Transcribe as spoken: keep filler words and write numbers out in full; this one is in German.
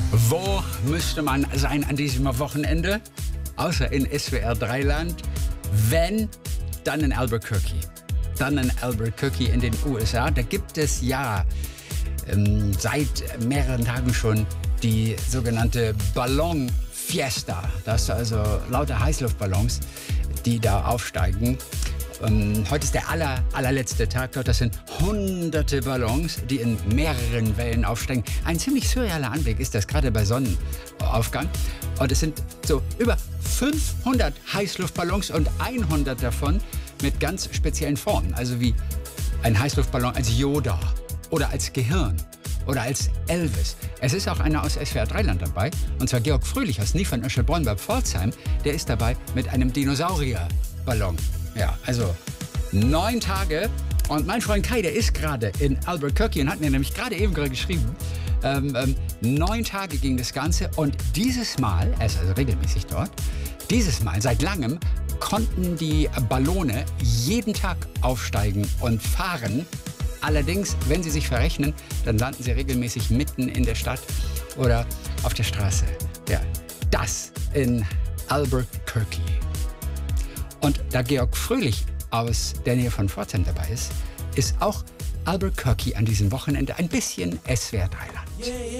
Wo müsste man sein an diesem Wochenende? Außer in S W R drei Land. Wenn, dann in Albuquerque. Dann in Albuquerque in den U S A. Da gibt es ja ähm, seit mehreren Tagen schon die sogenannte Ballon Fiesta. Das sind also lauter Heißluftballons, die da aufsteigen. Ähm, heute ist der aller, allerletzte Tag dort. Das sind hunderte Ballons, die in mehreren Wellen aufsteigen. Ein ziemlich surrealer Anblick ist das, gerade bei Sonnenaufgang. Und es sind so über fünfhundert Heißluftballons und hundert davon mit ganz speziellen Formen. Also wie ein Heißluftballon als Yoda oder als Gehirn oder als Elvis. Es ist auch einer aus S W R drei Land dabei, und zwar Georg Fröhlich aus Niefern-Öschelbronn bei Pforzheim. Der ist dabei mit einem Dinosaurierballon. Ja, also neun Tage. Und mein Freund Kai, der ist gerade in Albuquerque und hat mir nämlich gerade eben geschrieben, ähm, ähm, neun Tage ging das Ganze, und dieses Mal, er ist also regelmäßig dort, dieses Mal seit langem konnten die Ballone jeden Tag aufsteigen und fahren. Allerdings, wenn sie sich verrechnen, dann landen sie regelmäßig mitten in der Stadt oder auf der Straße. Ja, das in Albuquerque. Und da Georg Fröhlich aus der Nähe von Pforzheim dabei ist, ist auch Albuquerque an diesem Wochenende ein bisschen S W R drei Land.